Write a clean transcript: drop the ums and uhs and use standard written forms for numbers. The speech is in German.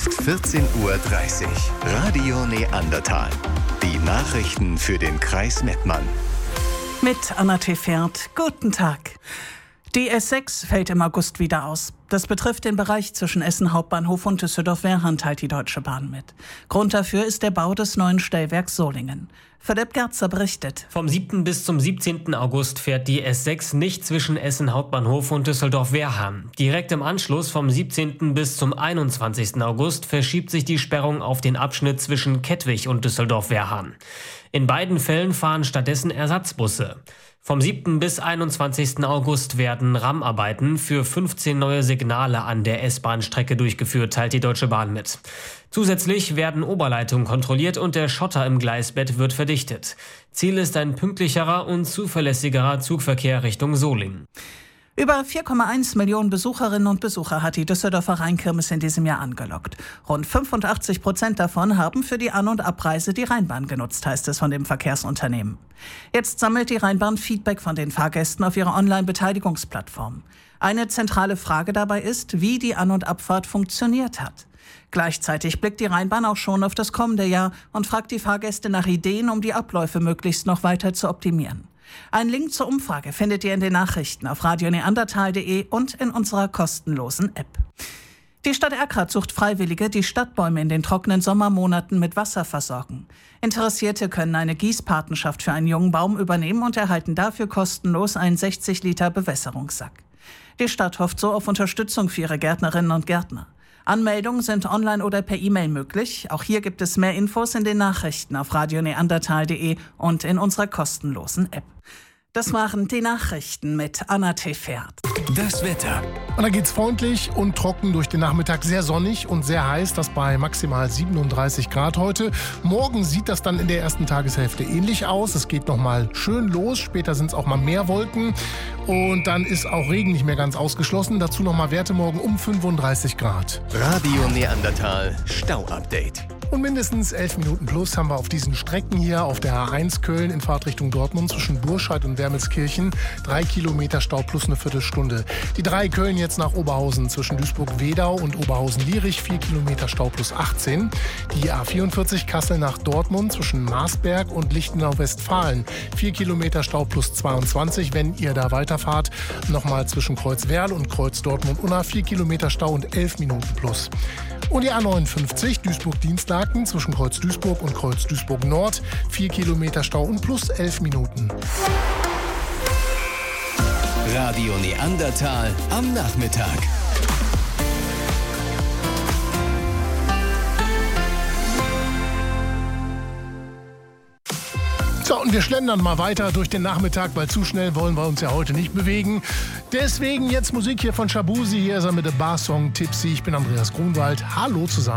14:30 Uhr. Radio Neandertal. Die Nachrichten für den Kreis Mettmann. Mit Anna Tefert. Guten Tag. Die S6 fällt im August wieder aus. Das betrifft den Bereich zwischen Essen Hauptbahnhof und Düsseldorf-Wehrhahn, teilt die Deutsche Bahn mit. Grund dafür ist der Bau des neuen Stellwerks Solingen. Philipp Gerzer berichtet. Vom 7. bis zum 17. August fährt die S6 nicht zwischen Essen Hauptbahnhof und Düsseldorf-Wehrhahn. Direkt im Anschluss vom 17. bis zum 21. August verschiebt sich die Sperrung auf den Abschnitt zwischen Kettwig und Düsseldorf-Wehrhahn. In beiden Fällen fahren stattdessen Ersatzbusse. Vom 7. bis 21. August werden RAM-Arbeiten für 15 neue Signale an der S-Bahn-Strecke durchgeführt, teilt die Deutsche Bahn mit. Zusätzlich werden Oberleitungen kontrolliert und der Schotter im Gleisbett wird verdichtet. Ziel ist ein pünktlicherer und zuverlässigerer Zugverkehr Richtung Solingen. Über 4,1 Millionen Besucherinnen und Besucher hat die Düsseldorfer Rheinkirmes in diesem Jahr angelockt. Rund 85% davon haben für die An- und Abreise die Rheinbahn genutzt, heißt es von dem Verkehrsunternehmen. Jetzt sammelt die Rheinbahn Feedback von den Fahrgästen auf ihrer Online-Beteiligungsplattform. Eine zentrale Frage dabei ist, wie die An- und Abfahrt funktioniert hat. Gleichzeitig blickt die Rheinbahn auch schon auf das kommende Jahr und fragt die Fahrgäste nach Ideen, um die Abläufe möglichst noch weiter zu optimieren. Ein Link zur Umfrage findet ihr in den Nachrichten auf radioneandertal.de und in unserer kostenlosen App. Die Stadt Erkrath sucht Freiwillige, die Stadtbäume in den trockenen Sommermonaten mit Wasser versorgen. Interessierte können eine Gießpatenschaft für einen jungen Baum übernehmen und erhalten dafür kostenlos einen 60 Liter Bewässerungssack. Die Stadt hofft so auf Unterstützung für ihre Gärtnerinnen und Gärtner. Anmeldungen sind online oder per E-Mail möglich. Auch hier gibt es mehr Infos in den Nachrichten auf radioneandertal.de und in unserer kostenlosen App. Das waren die Nachrichten mit Anna Tefert. Das Wetter. Und da geht's freundlich und trocken durch den Nachmittag, sehr sonnig und sehr heiß, das bei maximal 37 Grad heute. Morgen sieht das dann in der ersten Tageshälfte ähnlich aus. Es geht nochmal schön los, später sind es auch mal mehr Wolken und dann ist auch Regen nicht mehr ganz ausgeschlossen. Dazu nochmal Werte morgen um 35 Grad. Radio Neandertal Stau-Update. Und mindestens 11 Minuten plus haben wir auf diesen Strecken hier auf der A1 Köln in Fahrtrichtung Dortmund zwischen Burscheid und Wermelskirchen. 3 Kilometer Stau plus eine Viertelstunde. Die 3 Köln jetzt nach Oberhausen zwischen Duisburg-Wedau und Oberhausen-Lierich. 4 Kilometer Stau plus 18. Die A44 Kassel nach Dortmund zwischen Marsberg und Lichtenau-Westfalen. 4 Kilometer Stau plus 22, wenn ihr da weiterfahrt. Nochmal zwischen Kreuzwerl und Kreuz Dortmund-Unna. 4 Kilometer Stau und 11 Minuten plus. Und die A59 Duisburg-Dienstlaken zwischen Kreuz Duisburg und Kreuz Duisburg Nord. 4 Kilometer Stau und plus 11 Minuten. Radio Neandertal am Nachmittag. So, und wir schlendern mal weiter durch den Nachmittag, weil zu schnell wollen wir uns ja heute nicht bewegen. Deswegen jetzt Musik hier von Shabuzi. Hier ist er mit dem Bar-Song Tipsy. Ich bin Andreas Grunwald. Hallo zusammen.